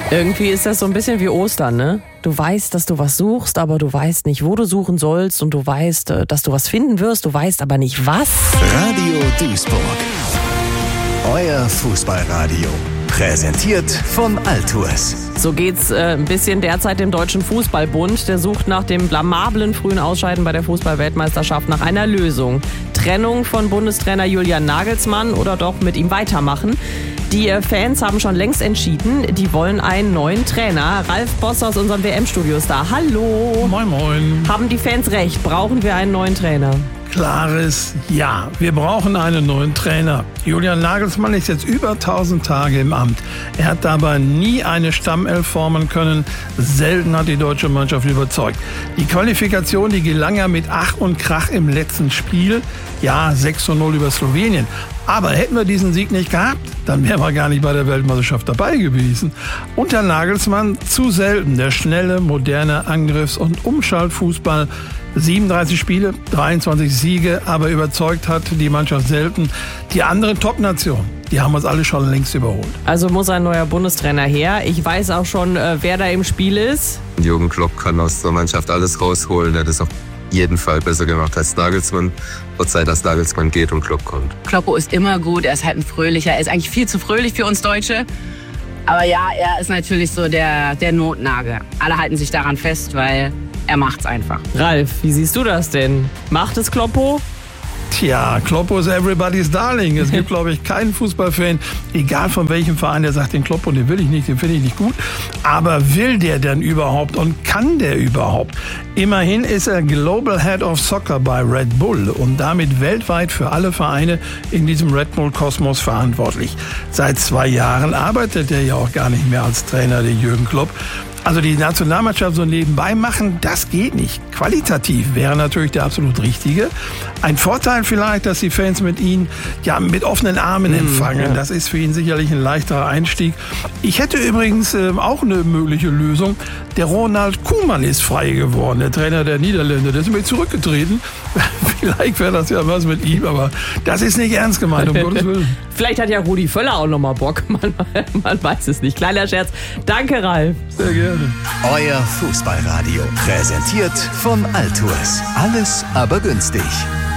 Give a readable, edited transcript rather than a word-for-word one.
Irgendwie ist das so ein bisschen wie Ostern, ne? Du weißt, dass du was suchst, aber du weißt nicht, wo du suchen sollst. Und du weißt, dass du was finden wirst, du weißt aber nicht was. Radio Duisburg. Euer Fußballradio. Präsentiert von Altours. So geht's ein bisschen derzeit dem Deutschen Fußballbund. Der sucht nach dem blamablen frühen Ausscheiden bei der Fußball-Weltmeisterschaft nach einer Lösung. Trennung von Bundestrainer Julian Nagelsmann oder doch mit ihm weitermachen. Die Fans haben schon längst entschieden, die wollen einen neuen Trainer. Ralf Boss aus unserem WM-Studio ist da. Hallo. Moin, moin. Haben die Fans recht? Brauchen wir einen neuen Trainer? Klares Ja. Wir brauchen einen neuen Trainer. Julian Nagelsmann ist jetzt über 1000 Tage im Amt. Er hat dabei nie eine Stammelf formen können. Selten hat die deutsche Mannschaft überzeugt. Die Qualifikation, die gelang ja mit Ach und Krach im letzten Spiel. Ja, 6:0 über Slowenien. Aber hätten wir diesen Sieg nicht gehabt, dann wären wir gar nicht bei der Weltmeisterschaft dabei gewesen. Unter Nagelsmann zu selten der schnelle, moderne Angriffs- und Umschaltfußball. 37 Spiele, 23 Siege, aber überzeugt hat die Mannschaft selten. Die anderen Top-Nationen, die haben uns alle schon längst überholt. Also muss ein neuer Bundestrainer her. Ich weiß auch schon, wer da im Spiel ist. Jürgen Klopp kann aus der Mannschaft alles rausholen. Der hat es auf jeden Fall besser gemacht als Nagelsmann. Wird Zeit, dass Nagelsmann geht und Klopp kommt. Kloppo ist immer gut, er ist halt ein Fröhlicher. Er ist eigentlich viel zu fröhlich für uns Deutsche. Aber ja, er ist natürlich so der Notnagel. Alle halten sich daran fest, weil er macht's einfach. Ralf, wie siehst du das denn? Macht es Kloppo? Tja, Kloppo ist everybody's darling. Es gibt, glaube ich, keinen Fußballfan, egal von welchem Verein, der sagt, den Kloppo, den will ich nicht, den finde ich nicht gut. Aber will der denn überhaupt und kann der überhaupt? Immerhin ist er Global Head of Soccer bei Red Bull und damit weltweit für alle Vereine in diesem Red Bull-Kosmos verantwortlich. Seit 2 Jahren arbeitet er ja auch gar nicht mehr als Trainer, der Jürgen Klopp. Also die Nationalmannschaft so nebenbei machen, das geht nicht. Qualitativ wäre natürlich der absolut richtige. Ein Vorteil vielleicht, dass die Fans mit ihn ja mit offenen Armen empfangen. Ja. Das ist für ihn sicherlich ein leichterer Einstieg. Ich hätte übrigens auch eine mögliche Lösung. Der Ronald Koeman ist frei geworden, der Trainer der Niederländer. Der ist mir zurückgetreten. Vielleicht wäre das ja was mit ihm, aber das ist nicht ernst gemeint, um Gottes Willen. Vielleicht hat ja Rudi Völler auch noch mal Bock. Man weiß es nicht. Kleiner Scherz. Danke, Ralf. Sehr gerne. Euer Fußballradio. Präsentiert von Altours. Alles aber günstig.